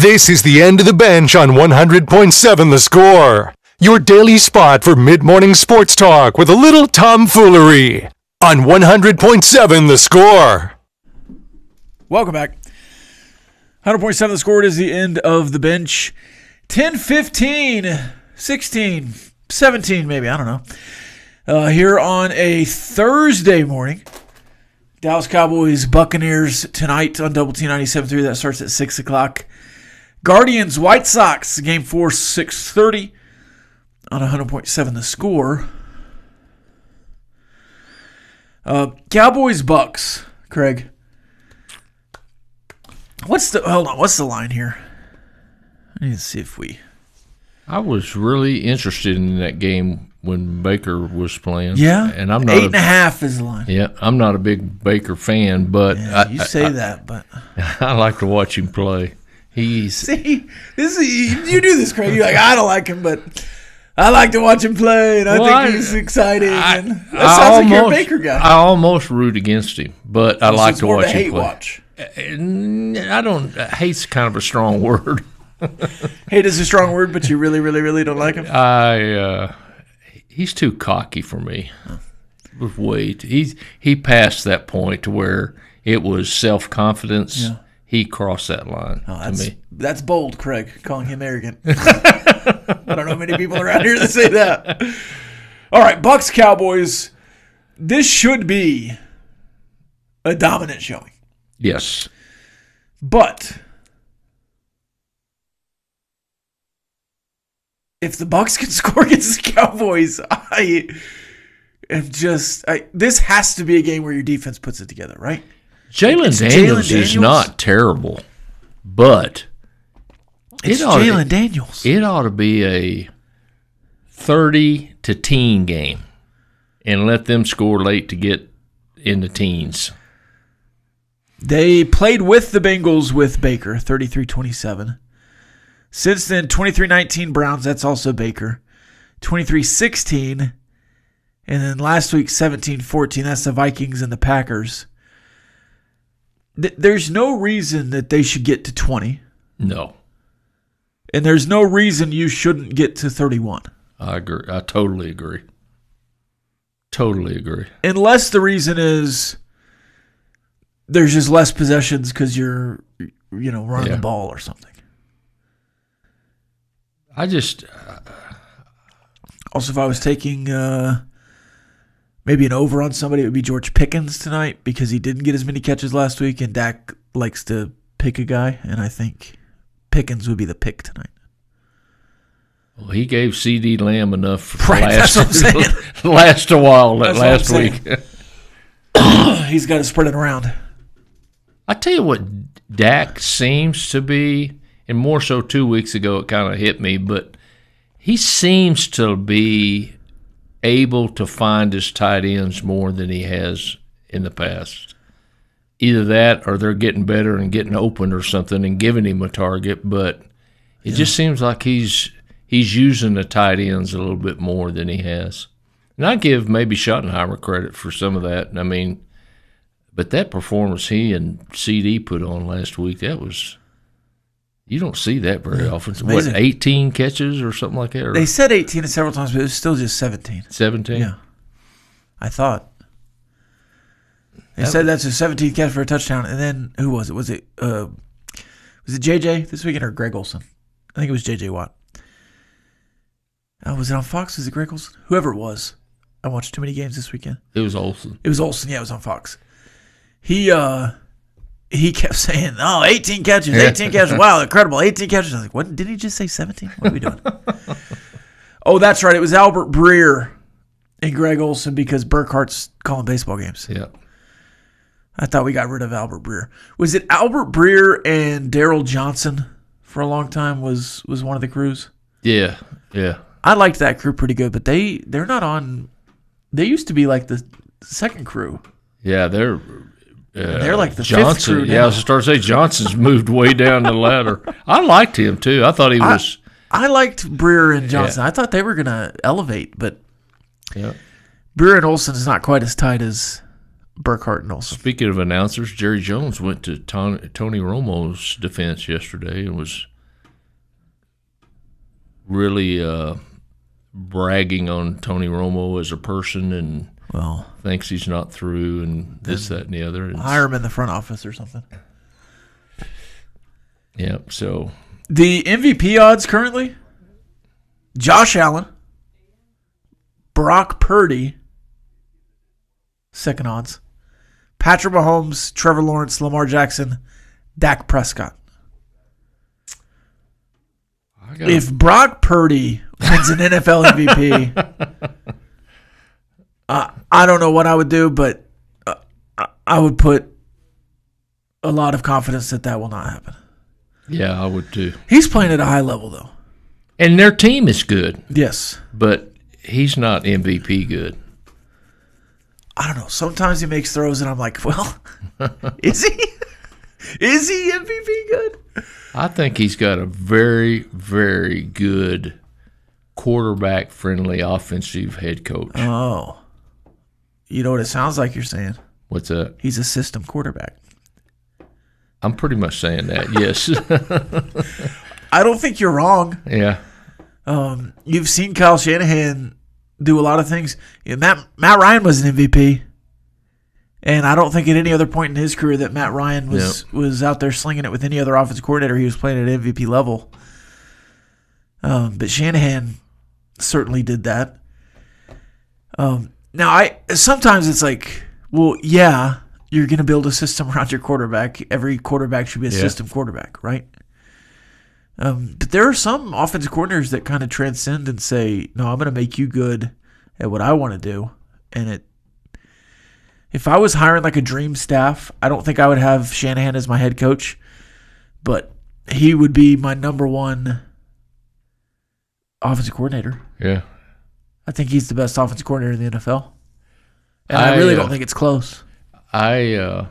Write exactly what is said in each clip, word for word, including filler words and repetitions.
This is the end of the bench on one hundred point seven The Score. Your daily spot for mid-morning sports talk with a little tomfoolery on one hundred point seven The Score. Welcome back. one hundred point seven The Score. It is the end of the bench. ten fifteen, sixteen, seventeen maybe, I don't know. Uh, here on a Thursday morning. Dallas Cowboys, Buccaneers tonight on Double T ninety-seven point three. That starts at six o'clock. Guardians, White Sox, game four, six thirty on one hundred point seven The Score. Uh, Cowboys, Bucks, Craig. What's the, hold on, what's the line here? I need to see if we. I was really interested in that game when Baker was playing. Yeah, and I'm not eight a, and a half is the line. Yeah, I'm not a big Baker fan, but Yeah, I, you say I, that, but I like to watch him play. He's see, this is, you do this, Craig. You're like, I don't like him, but I like to watch him play, and I well, think I, he's exciting. I, and that I sounds almost, like you're a Baker guy. I almost root against him, but I So like it's to more watch of a hate him play. Watch. I don't. Hate's kind of a strong word. Hate is a strong word, but you really, really, really don't like him. I. Uh, he's too cocky for me. With weight, he's he passed that point to where it was self confidence. Yeah. He crossed that line Oh, to that's, me. that's bold, Craig, calling him arrogant. I don't know many people around here that say that. All right, Bucks Cowboys. This should be a dominant showing. Yes. But if the Bucks can score against the Cowboys, I am just I, this has to be a game where your defense puts it together, right? Jalen It's Daniels, Jalen is Daniels. not terrible, but It's it ought to- Jalen Daniels. it ought to be a thirty to teen game and let them score late to get in the teens. They played with the Bengals with Baker, thirty-three twenty-seven. Since then, twenty-three nineteen Browns, that's also Baker. twenty-three sixteen. And then last week, seventeen fourteen, that's the Vikings and the Packers. Th- There's no reason that they should get to twenty. No, And there's no reason you shouldn't get to thirty-one. I agree. I totally agree. Totally agree. Unless the reason is there's just less possessions because you're, you know, running Yeah. the ball or something. I just Also, if I was taking uh, maybe an over on somebody, it would be George Pickens tonight because he didn't get as many catches last week, and Dak likes to pick a guy, and I think Pickens would be the pick tonight. well, he gave C D Lamb enough to Right, last, that's what I'm saying. last a while that That's what I'm last saying. week. He's got to spread it around. I tell you what, Dak seems to be, and more so two weeks ago it kind of hit me, but he seems to be able to find his tight ends more than he has in the past. Either that or they're getting better and getting open or something and giving him a target, but it Yeah. just seems like he's he's using the tight ends a little bit more than he has. And I give maybe Schottenheimer credit for some of that. I mean, but that performance he and C D put on last week, that was – you don't see that very often. What, amazing. eighteen catches or something like that? Or They said eighteen several times, but it was still just seventeen. seventeen? Yeah, I thought. They That said was- that's a seventeen catch for a touchdown, and then who was it? Was it uh, was it J J this weekend or Greg Olson? I think it was J J Watt. Oh, was it on Fox? Was it Greg Olson? Whoever it was. I watched too many games this weekend. It was Olsen. It was Olson. Yeah, it was on Fox. He uh, he kept saying, "Oh, eighteen catches, eighteen catches. Wow, incredible, eighteen catches." I was like, "What? Did he just say seventeen? What are we doing?" Oh, that's right. It was Albert Breer and Greg Olson because Burkhart's calling baseball games. Yeah. I thought we got rid of Albert Breer. Was it Albert Breer and Daryl Johnson for a long time was was one of the crews? Yeah, yeah. I liked that crew pretty good, but they, they're not on – they used to be like the second crew. Yeah, they're uh, They're like the fifth Johnson. crew Yeah, now. I was starting to say Johnson's moved way down the ladder. I liked him too. I thought he I, was. I liked Breer and Johnson. I thought they were going to elevate, but Yeah. Breer and Olsen is not quite as tight as Burkhart and Olsen. Speaking of announcers, Jerry Jones went to Ton, Tony Romo's defense yesterday and was really uh, bragging on Tony Romo as a person and well, thinks he's not through and this, that, and the other. And hire him in the front office or something. Yeah, so. The M V P odds currently, Josh Allen, Brock Purdy, second odds, Patrick Mahomes, Trevor Lawrence, Lamar Jackson, Dak Prescott. If Brock Purdy wins an N F L M V P, uh, I don't know what I would do, but uh, I would put a lot of confidence that that will not happen. Yeah, I would too. He's playing at a high level, though. And their team is good. Yes. But he's not M V P good. I don't know. Sometimes he makes throws, and I'm like, well, is he? Is he M V P good? I think he's got a very, very good quarterback-friendly offensive head coach. Oh. You know what it sounds like you're saying? What's that? He's a system quarterback. I'm pretty much saying that, yes. I don't think you're wrong. Yeah. Um, you've seen Kyle Shanahan do a lot of things. You know, Matt Matt Ryan was an M V P, and I don't think at any other point in his career that Matt Ryan was yep. was out there slinging it with any other offensive coordinator. He was playing at M V P level. Um, but Shanahan certainly did that. Um, now, I sometimes it's like, well, yeah, you're going to build a system around your quarterback. Every quarterback should be a yeah. system quarterback, right? Um, but there are some offensive coordinators that kind of transcend and say, no, I'm going to make you good at what I want to do. And it, if I was hiring like a dream staff, I don't think I would have Shanahan as my head coach, but he would be my number one offensive coordinator. Yeah. I think he's the best offensive coordinator in the N F L. And I, I really uh, don't think it's close. I, uh,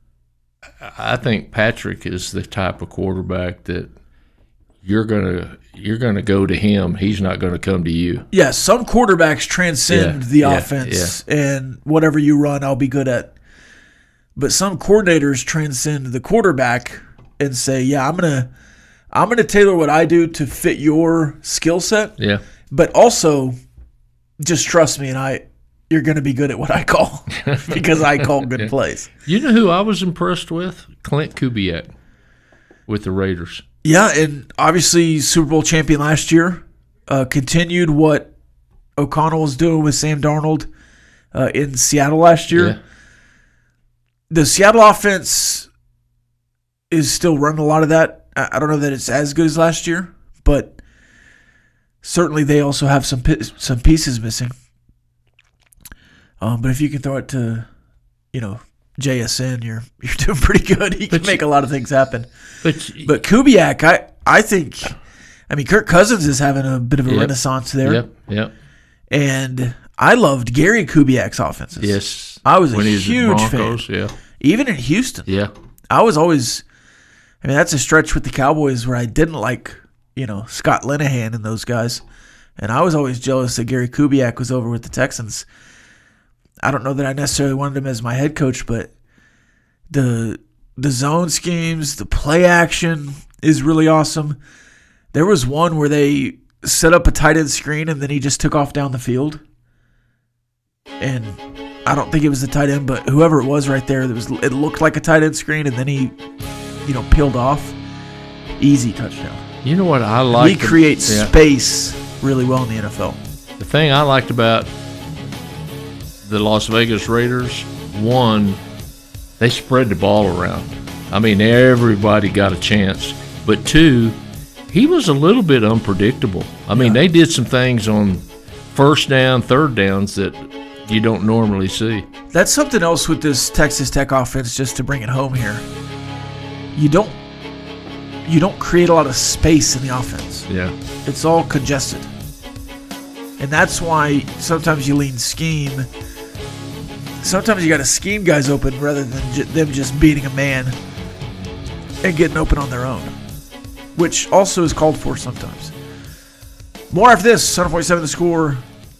I think Patrick is the type of quarterback that you're gonna you're gonna go to him. He's not gonna come to you. Yes, some quarterbacks transcend yeah, the yeah, offense, yeah. and whatever you run, I'll be good at. But some coordinators transcend the quarterback and say, "Yeah, I'm gonna I'm gonna tailor what I do to fit your skill set." Yeah, but also just trust me, and I you're gonna be good at what I call because I call good yeah. plays. You know who I was impressed with? Clint Kubiak with the Raiders. Yeah, and obviously Super Bowl champion last year. Uh, continued what O'Connell was doing with Sam Darnold uh, in Seattle last year. Yeah. The Seattle offense is still running a lot of that. I don't know that it's as good as last year, but certainly they also have some some pieces missing. Um, but if you can throw it to, you know, J S N, you're you're doing pretty good. He can but make you, a lot of things happen. But but Kubiak, I I think, I mean, Kirk Cousins is having a bit of a yep, renaissance there. Yep, yep. And I loved Gary Kubiak's offenses. Yes, I was a when he was huge in Broncos, fan. Yeah, even in Houston. Yeah, I was always. I mean, that's a stretch with the Cowboys where I didn't like, you know, Scott Linehan and those guys, and I was always jealous that Gary Kubiak was over with the Texans. I don't know that I necessarily wanted him as my head coach, but the the zone schemes, the play action is really awesome. There was one where they set up a tight end screen and then he just took off down the field. And I don't think it was the tight end, but whoever it was right there, that was it looked like a tight end screen and then he, you know, peeled off. Easy touchdown. You know what I like? He creates yeah. space really well in the N F L. The thing I liked about the Las Vegas Raiders, one, they spread the ball around. I mean, everybody got a chance. But two, he was a little bit unpredictable. I mean, yeah. they did some things on first down, third downs that you don't normally see. That's something else with this Texas Tech offense, just to bring it home here. You don't you don't create a lot of space in the offense. Yeah. It's all congested. And that's why sometimes you lean scheme. Sometimes you got to scheme guys open rather than j- them just beating a man and getting open on their own, which also is called for sometimes. More after this, one oh four point seven The Score.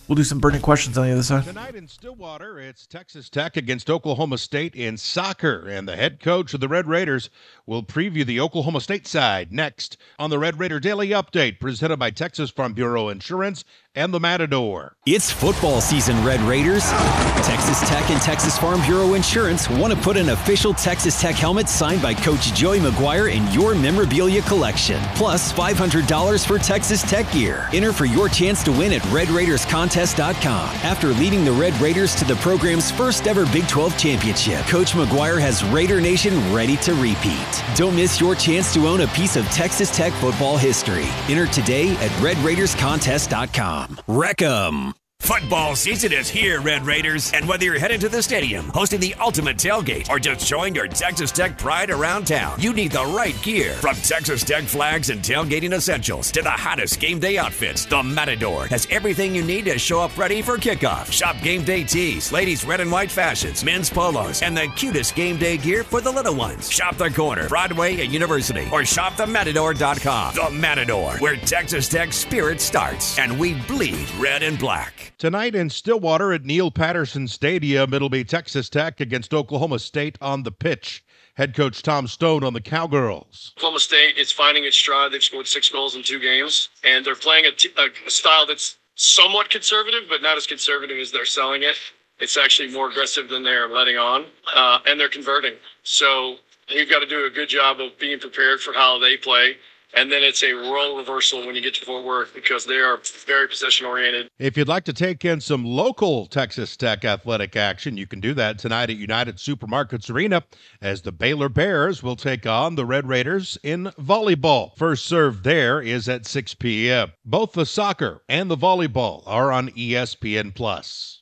We'll do some burning questions on the other side. Tonight in Stillwater, it's Texas Tech against Oklahoma State in soccer, and the head coach of the Red Raiders will preview the Oklahoma State side next on the Red Raider Daily Update, presented by Texas Farm Bureau Insurance and the Matador. It's football season, Red Raiders. Texas Tech and Texas Farm Bureau Insurance want to put an official Texas Tech helmet signed by Coach Joey McGuire in your memorabilia collection. Plus five hundred dollars for Texas Tech gear. Enter for your chance to win at red raiders contest dot com. After leading the Red Raiders to the program's first ever Big twelve championship, Coach McGuire has Raider Nation ready to repeat. Don't miss your chance to own a piece of Texas Tech football history. Enter today at red raiders contest dot com. Wreck 'em. Football season is here, Red Raiders, and whether you're headed to the stadium, hosting the ultimate tailgate, or just showing your Texas Tech pride around town, you need the right gear. From Texas Tech flags and tailgating essentials to the hottest game day outfits, the Matador has everything you need to show up ready for kickoff. Shop game day tees, ladies' red and white fashions, men's polos, and the cutest game day gear for the little ones. Shop the corner, Broadway and University, or shop the matador dot com. The Matador, where Texas Tech spirit starts, and we bleed red and black. Tonight in Stillwater at Neil Patterson Stadium, it'll be Texas Tech against Oklahoma State on the pitch. Head coach Tom Stone on the Cowgirls. Oklahoma State is finding its stride. They've scored six goals in two games, and they're playing a, t- a style that's somewhat conservative, but not as conservative as they're selling it. It's actually more aggressive than they're letting on, uh, and they're converting. So you've got to do a good job of being prepared for how they play. And then it's a role reversal when you get to Fort Worth because they are very possession-oriented. If you'd like to take in some local Texas Tech athletic action, you can do that tonight at United Supermarkets Arena as the Baylor Bears will take on the Red Raiders in volleyball. First serve there is at six p.m. Both the soccer and the volleyball are on E S P N plus.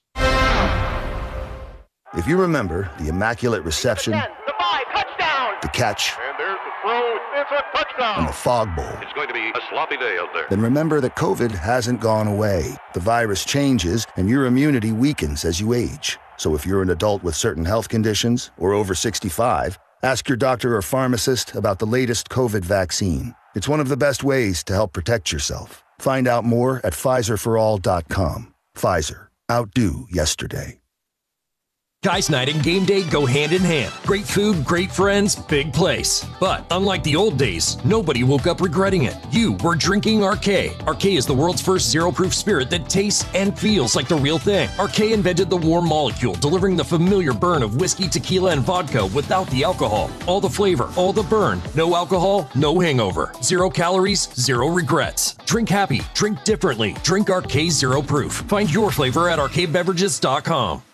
If you remember the Immaculate Reception, ten, the five, touchdown! the catch, And there's the throw. It's a touchdown. and the Fog Bowl, It's going to be a sloppy day out there. then remember that COVID hasn't gone away. The virus changes, and your immunity weakens as you age. So if you're an adult with certain health conditions or over sixty-five, ask your doctor or pharmacist about the latest COVID vaccine. It's one of the best ways to help protect yourself. Find out more at Pfizer for all dot com. Pfizer. Outdo yesterday. Guys Night and game day go hand in hand. Great food, great friends, big place. But unlike the old days, nobody woke up regretting it. You were drinking R K. R K is the world's first zero-proof spirit that tastes and feels like the real thing. R K invented the warm molecule, delivering the familiar burn of whiskey, tequila, and vodka without the alcohol. All the flavor, all the burn. No alcohol, no hangover. Zero calories, zero regrets. Drink happy, drink differently. Drink R K Zero Proof. Find your flavor at R K beverages dot com.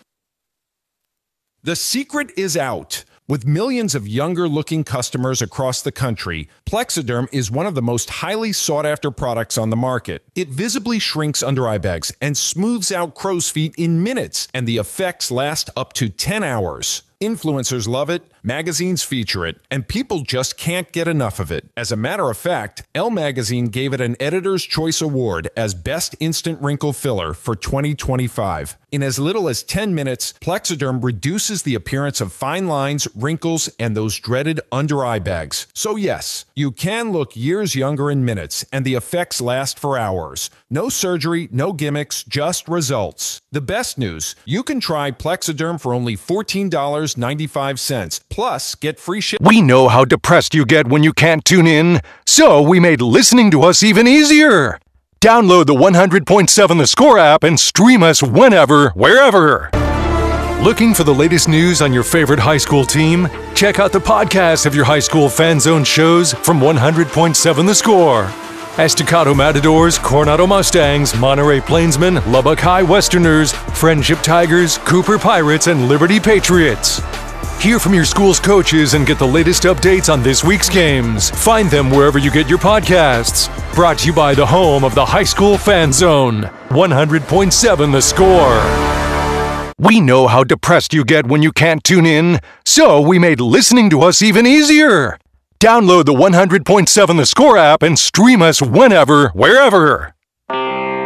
The secret is out. With millions of younger-looking customers across the country, Plexiderm is one of the most highly sought-after products on the market. It visibly shrinks under-eye bags and smooths out crow's feet in minutes, and the effects last up to ten hours. Influencers love it, magazines feature it, and people just can't get enough of it. As a matter of fact, Elle Magazine gave it an Editor's Choice Award as Best Instant Wrinkle Filler for twenty twenty-five. In as little as ten minutes, Plexiderm reduces the appearance of fine lines, wrinkles, and those dreaded under-eye bags. So yes, you can look years younger in minutes, and the effects last for hours. No surgery, no gimmicks, just results. The best news, you can try Plexiderm for only fourteen dollars and ninety-five cents. Plus, get free shipping. We know how depressed you get when you can't tune in, so we made listening to us even easier. Download the one hundred point seven The Score app and stream us whenever, wherever. Looking for the latest news on your favorite high school team? Check out the podcast of your high school fan zone shows from one hundred point seven The Score. Estacado Matadors, Coronado Mustangs, Monterey Plainsmen, Lubbock High Westerners, Friendship Tigers, Cooper Pirates, and Liberty Patriots. Hear from your school's coaches and get the latest updates on this week's games. Find them wherever you get your podcasts. Brought to you by the home of the high school fan zone, one hundred point seven The Score. We know how depressed you get when you can't tune in, so we made listening to us even easier. Download the one hundred point seven The Score app and stream us whenever, wherever.